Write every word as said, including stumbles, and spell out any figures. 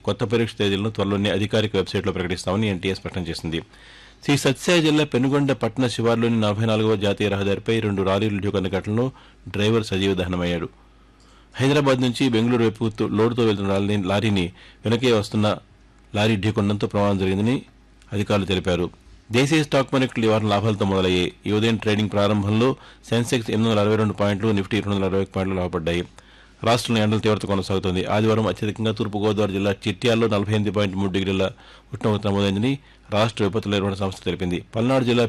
కొత్త పరీక్ష తేదీలను త్వరలోనే అధికారిక వెబ్సైట్లో ప్రకటిస్తామని ఎన్టీఏ స్పష్టం చేసింది. శ్రీ సత్యసాయి జిల్లా పెనుగొండ పట్టణ శివార్లోని నలభై నాలుగవ జాతీయ రహదారిపై రెండు లారీలు ఢీకొన్న ఘటనలో డ్రైవర్ సజీవ దహనమయ్యాడు. హైదరాబాద్ నుంచి బెంగళూరు వైపు లోడుతో వెళ్తున్న లారీని వెనకే వస్తున్న లారీ ఢీకొనడంతో ప్రమాదం జరిగిందని అధికారులు తెలిపారు. దేశీయ స్టాక్ మార్కెట్లు ఈ వారం లాభాలతో మొదలయ్యాయి. ఈ ఉదయం ట్రేడింగ్ ప్రారంభంలో సెన్సెక్స్ ఎనిమిది వందల అరవై రెండు పాయింట్లు, నిఫ్టీ రెండు వందల అరవై పాయింట్లు లాభపడ్డాయి. రాష్ట్రంలో ఎండల తీవ్రత కొనసాగుతోంది. ఆదివారం అత్యధికంగా తూర్పుగోదావరి జిల్లా చిట్యాలలో నలభై ఎనిమిది పాయింట్ మూడు డిగ్రీల ఉష్ణోగ్రత నమోదైందని రాష్ట్ర విపత్తుల నిర్వహణ సంస్థ తెలిపింది. పల్నాడు జిల్లా